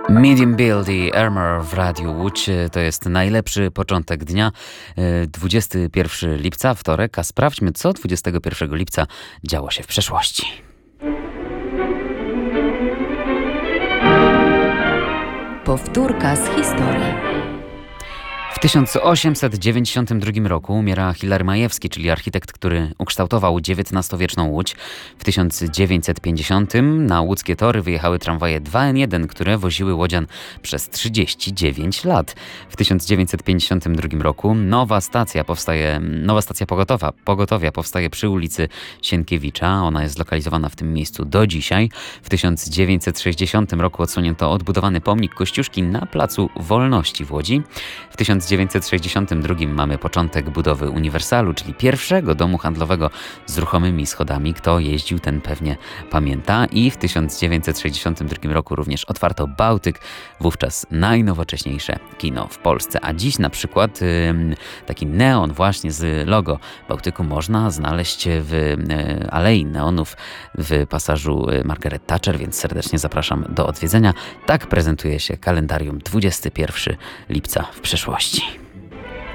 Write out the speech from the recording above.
Medium Build i Armor w Radiu Łódź to jest najlepszy początek dnia, 21 lipca, wtorek, a sprawdźmy, co 21 lipca działo się w przeszłości. Powtórka z historii. W 1892 roku umiera Hilary Majewski, czyli architekt, który ukształtował XIX-wieczną Łódź. W 1950 na łódzkie tory wyjechały tramwaje 2N1, które woziły łodzian przez 39 lat. W 1952 roku nowa stacja pogotowia powstaje przy ulicy Sienkiewicza. Ona jest zlokalizowana w tym miejscu do dzisiaj. W 1960 roku odsłonięto odbudowany pomnik Kościuszki na Placu Wolności w Łodzi. W 1962 mamy początek budowy Uniwersalu, czyli pierwszego domu handlowego z ruchomymi schodami. Kto jeździł, ten pewnie pamięta. I w 1962 roku również otwarto Bałtyk, wówczas najnowocześniejsze kino w Polsce. A dziś na przykład taki neon właśnie z logo Bałtyku można znaleźć w Alei Neonów w pasażu Margaret Thatcher, więc serdecznie zapraszam do odwiedzenia. Tak prezentuje się kalendarium 21 lipca w przeszłości.